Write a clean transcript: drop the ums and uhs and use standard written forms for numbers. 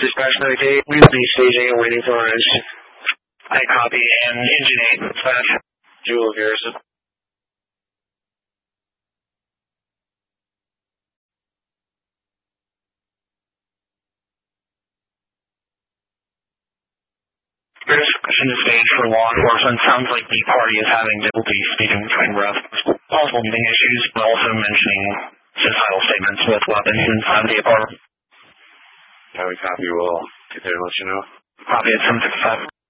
Dispatch 98, we will be staging and waiting for orange. I copy, and Engine 8, dispatch. Jewel Garrison. Your discussion is staged for law enforcement. Sounds like the party is having difficulty speaking between breath. Possible meeting issues, but also mentioning suicidal statements with weapons inside the apartment. Yeah, we copy. We'll get there and let you know. Copy at 765.